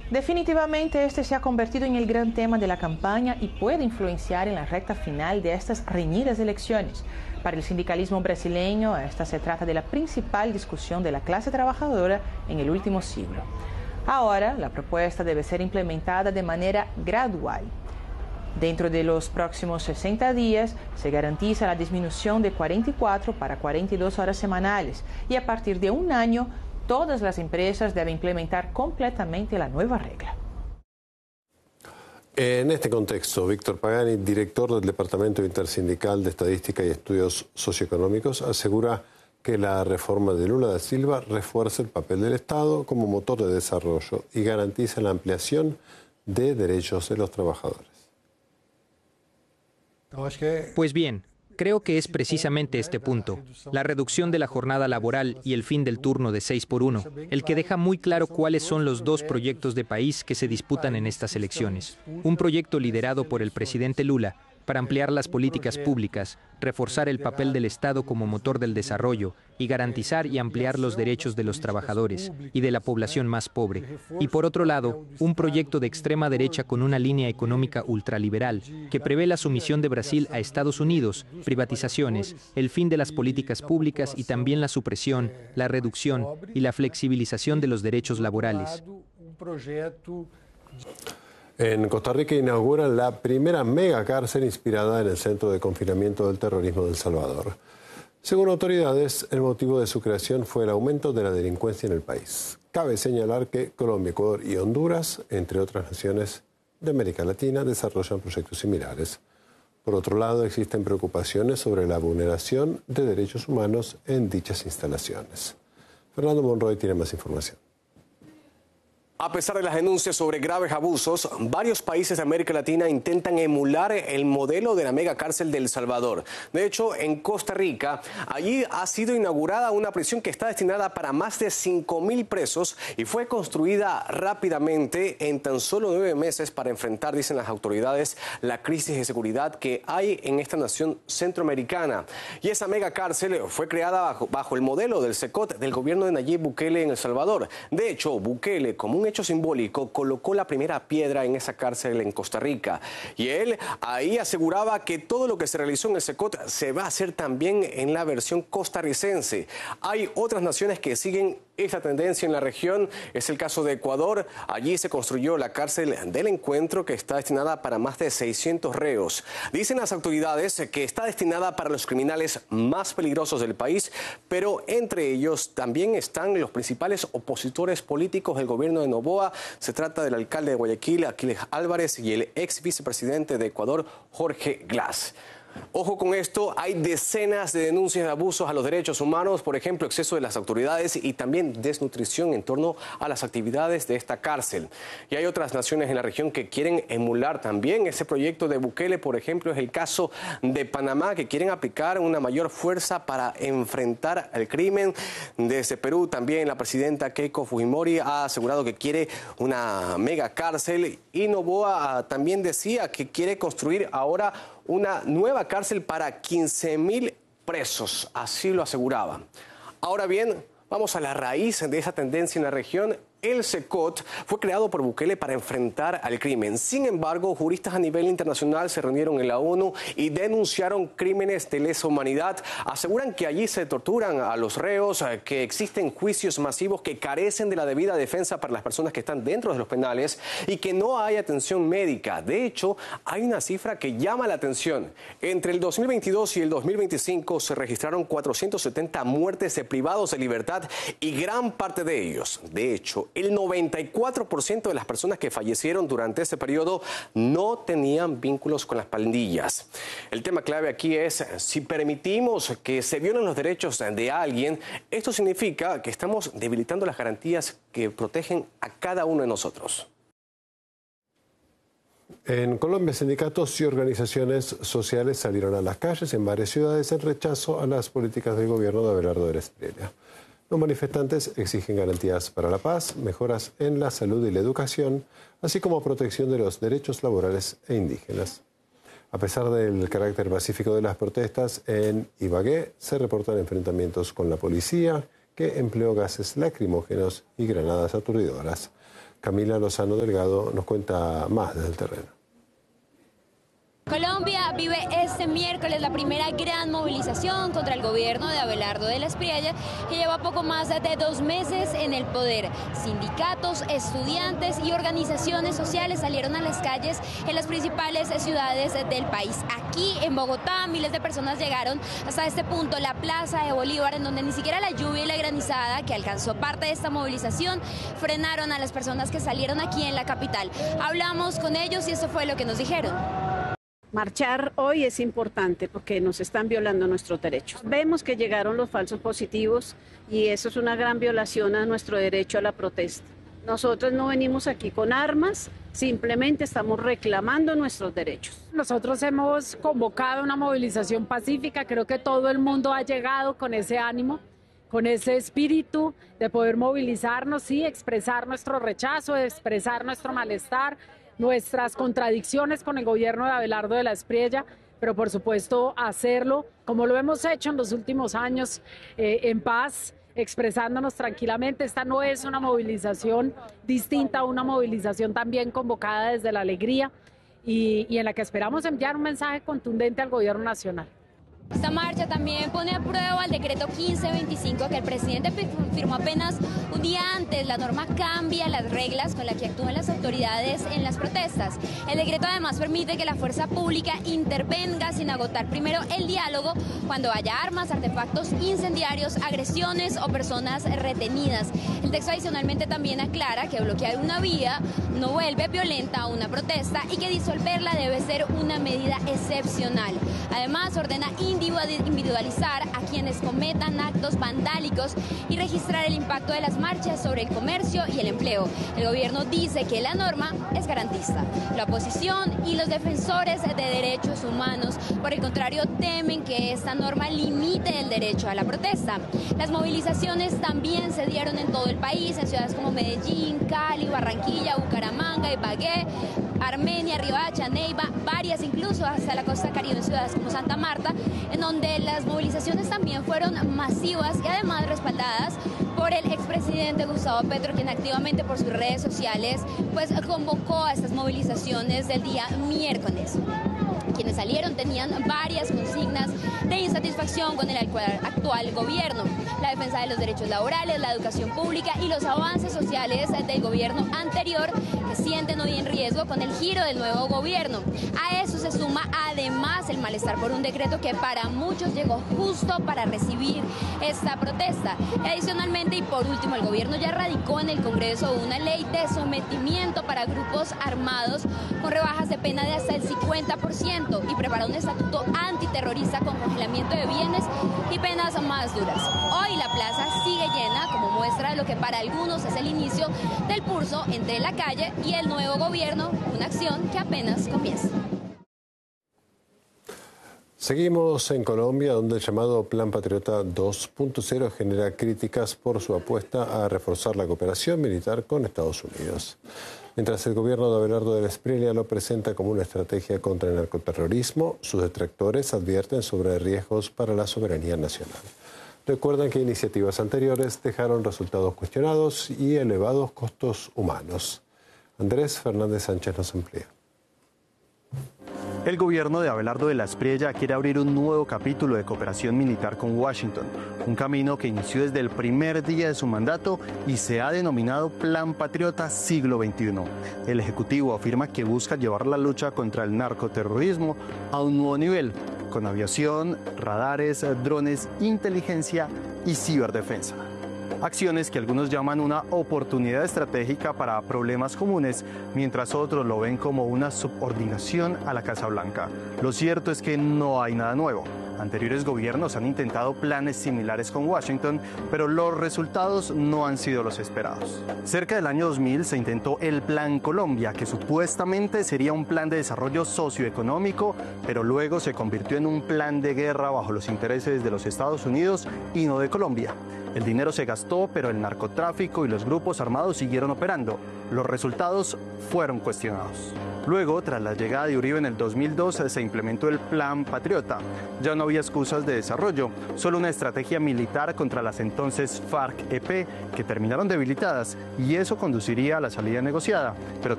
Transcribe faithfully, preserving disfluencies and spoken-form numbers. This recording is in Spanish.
Definitivamente este se ha convertido en el gran tema de la campaña y puede influenciar en la recta final de estas reñidas elecciones. Para el sindicalismo brasileño, esta se trata de la principal discusión de la clase trabajadora en el último siglo. Ahora, la propuesta debe ser implementada de manera gradual. Dentro de los próximos sesenta días, se garantiza la disminución de cuarenta y cuatro para cuarenta y dos horas semanales y a partir de un año, todas las empresas deben implementar completamente la nueva regla. En este contexto, Víctor Pagani, director del Departamento Intersindical de Estadística y Estudios Socioeconómicos, asegura que la reforma de Lula da Silva refuerza el papel del Estado como motor de desarrollo y garantiza la ampliación de derechos de los trabajadores. Pues bien, creo que es precisamente este punto, la reducción de la jornada laboral y el fin del turno de seis por uno, el que deja muy claro cuáles son los dos proyectos de país que se disputan en estas elecciones. Un proyecto liderado por el presidente Lula para ampliar las políticas públicas, reforzar el papel del Estado como motor del desarrollo y garantizar y ampliar los derechos de los trabajadores y de la población más pobre. Y por otro lado, un proyecto de extrema derecha con una línea económica ultraliberal que prevé la sumisión de Brasil a Estados Unidos, privatizaciones, el fin de las políticas públicas y también la supresión, la reducción y la flexibilización de los derechos laborales. En Costa Rica inauguran la primera mega cárcel inspirada en el centro de confinamiento del terrorismo de El Salvador. Según autoridades, el motivo de su creación fue el aumento de la delincuencia en el país. Cabe señalar que Colombia, Ecuador y Honduras, entre otras naciones de América Latina, desarrollan proyectos similares. Por otro lado, existen preocupaciones sobre la vulneración de derechos humanos en dichas instalaciones. Fernando Monroy tiene más información. A pesar de las denuncias sobre graves abusos, varios países de América Latina intentan emular el modelo de la mega cárcel de El Salvador. De hecho, en Costa Rica, allí ha sido inaugurada una prisión que está destinada para más de cinco mil presos y fue construida rápidamente en tan solo nueve meses para enfrentar, dicen las autoridades, la crisis de seguridad que hay en esta nación centroamericana. Y esa mega cárcel fue creada bajo, bajo el modelo del SECOT del gobierno de Nayib Bukele en El Salvador. De hecho, Bukele, como un hecho simbólico, colocó la primera piedra en esa cárcel en Costa Rica. Y él ahí aseguraba que todo lo que se realizó en el SECOT se va a hacer también en la versión costarricense. Hay otras naciones que siguen esta tendencia en la región. Es el caso de Ecuador. Allí se construyó la cárcel del Encuentro, que está destinada para más de seiscientos reos. Dicen las autoridades que está destinada para los criminales más peligrosos del país, pero entre ellos también están los principales opositores políticos del gobierno de Noboa. Se trata del alcalde de Guayaquil, Aquiles Álvarez, y el ex vicepresidente de Ecuador, Jorge Glass. Ojo con esto, hay decenas de denuncias de abusos a los derechos humanos, por ejemplo, exceso de las autoridades y también desnutrición en torno a las actividades de esta cárcel. Y hay otras naciones en la región que quieren emular también ese proyecto de Bukele. Por ejemplo, es el caso de Panamá, que quieren aplicar una mayor fuerza para enfrentar el crimen. Desde Perú también la presidenta Keiko Fujimori ha asegurado que quiere una mega cárcel, y Noboa también decía que quiere construir ahora una nueva cárcel para quince mil presos, así lo aseguraba. Ahora bien, vamos a la raíz de esa tendencia en la región. El SECOT fue creado por Bukele para enfrentar al crimen. Sin embargo, juristas a nivel internacional se reunieron en la ONU y denunciaron crímenes de lesa humanidad. Aseguran que allí se torturan a los reos, que existen juicios masivos que carecen de la debida defensa para las personas que están dentro de los penales y que no hay atención médica. De hecho, hay una cifra que llama la atención. Entre el dos mil veintidós y el dos mil veinticinco se registraron cuatrocientas setenta muertes de privados de libertad, y gran parte de ellos, de hecho, el noventa y cuatro por ciento de las personas que fallecieron durante ese periodo no tenían vínculos con las pandillas. El tema clave aquí es, si permitimos que se violen los derechos de alguien, esto significa que estamos debilitando las garantías que protegen a cada uno de nosotros. En Colombia, sindicatos y organizaciones sociales salieron a las calles en varias ciudades en rechazo a las políticas del gobierno de Abelardo de Estrella. Los manifestantes exigen garantías para la paz, mejoras en la salud y la educación, así como protección de los derechos laborales e indígenas. A pesar del carácter pacífico de las protestas, en Ibagué se reportan enfrentamientos con la policía, que empleó gases lacrimógenos y granadas aturdidoras. Camila Lozano Delgado nos cuenta más desde el terreno. Colombia vive este miércoles la primera gran movilización contra el gobierno de Abelardo de la Espriella, que lleva poco más de dos meses en el poder. Sindicatos, estudiantes y organizaciones sociales salieron a las calles en las principales ciudades del país. Aquí en Bogotá, miles de personas llegaron hasta este punto, la Plaza de Bolívar, en donde ni siquiera la lluvia y la granizada que alcanzó parte de esta movilización frenaron a las personas que salieron aquí en la capital. Hablamos con ellos y esto fue lo que nos dijeron. Marchar hoy es importante porque nos están violando nuestros derechos. Vemos que llegaron los falsos positivos y eso es una gran violación a nuestro derecho a la protesta. Nosotros no venimos aquí con armas, simplemente estamos reclamando nuestros derechos. Nosotros hemos convocado una movilización pacífica, creo que todo el mundo ha llegado con ese ánimo, con ese espíritu de poder movilizarnos y expresar nuestro rechazo, expresar nuestro malestar, nuestras contradicciones con el gobierno de Abelardo de la Espriella, pero por supuesto hacerlo como lo hemos hecho en los últimos años, eh, en paz, expresándonos tranquilamente. Esta no es una movilización distinta a una movilización también convocada desde la alegría y, y en la que esperamos enviar un mensaje contundente al gobierno nacional. Esta marcha también pone a prueba el decreto quince veinticinco que el presidente firmó apenas un día antes. La norma cambia las reglas con las que actúan las autoridades en las protestas. El decreto además permite que la fuerza pública intervenga sin agotar primero el diálogo cuando haya armas, artefactos incendiarios, agresiones o personas retenidas. El texto adicionalmente también aclara que bloquear una vía no vuelve violenta a una protesta y que disolverla debe ser una medida excepcional. Además, ordena individualizar a quienes cometan actos vandálicos y registrar el impacto de las marchas sobre el comercio y el empleo. El gobierno dice que la norma es garantista. La oposición y los defensores de derechos humanos, por el contrario, temen que esta norma limite el derecho a la protesta. Las movilizaciones también se dieron en todo el país, en ciudades como Medellín, Cali, Barranquilla, Bucaramanga, Ibagué, Armenia, Riohacha, Neiva, varias incluso hasta la costa caribe en ciudades como Santa Marta, en donde las movilizaciones también fueron masivas y además respaldadas por el expresidente Gustavo Petro, quien activamente por sus redes sociales pues convocó a estas movilizaciones del día miércoles. Quienes salieron tenían varias consignas de insatisfacción con el actual gobierno, la defensa de los derechos laborales, la educación pública y los avances sociales del gobierno anterior que sienten hoy en riesgo con el giro del nuevo gobierno. A eso se suma además el malestar por un decreto que para muchos llegó justo para recibir esta protesta. Adicionalmente y por último, el gobierno ya radicó en el Congreso una ley de sometimiento para grupos armados con rebajas de pena de hasta el cincuenta por ciento y preparó un estatuto antiterrorista con congelamiento de bienes y penas más duras. Hoy la plaza sigue llena como muestra de lo que para algunos es el inicio del pulso entre la calle y el nuevo gobierno, una acción que apenas comienza. Seguimos en Colombia, donde el llamado Plan Patriota dos punto cero genera críticas por su apuesta a reforzar la cooperación militar con Estados Unidos. Mientras el gobierno de Abelardo de la Espriella lo presenta como una estrategia contra el narcoterrorismo, sus detractores advierten sobre riesgos para la soberanía nacional. Recuerdan que iniciativas anteriores dejaron resultados cuestionados y elevados costos humanos. Andrés Fernández Sánchez nos amplía. El gobierno de Abelardo de la Espriella quiere abrir un nuevo capítulo de cooperación militar con Washington, un camino que inició desde el primer día de su mandato y se ha denominado Plan Patriota Siglo veintiuno. El Ejecutivo afirma que busca llevar la lucha contra el narcoterrorismo a un nuevo nivel, con aviación, radares, drones, inteligencia y ciberdefensa. Acciones que algunos llaman una oportunidad estratégica para problemas comunes, mientras otros lo ven como una subordinación a la Casa Blanca. Lo cierto es que no hay nada nuevo. Anteriores gobiernos han intentado planes similares con Washington, pero los resultados no han sido los esperados. Cerca del año dos mil se intentó el Plan Colombia, que supuestamente sería un plan de desarrollo socioeconómico, pero luego se convirtió en un plan de guerra bajo los intereses de los Estados Unidos y no de Colombia. El dinero se gastó costó, pero el narcotráfico y los grupos armados siguieron operando. Los resultados fueron cuestionados. Luego, tras la llegada de Uribe en el dos mil doce, se implementó el Plan Patriota. Ya no había excusas de desarrollo, solo una estrategia militar contra las entonces FARC-E P, que terminaron debilitadas, y eso conduciría a la salida negociada. Pero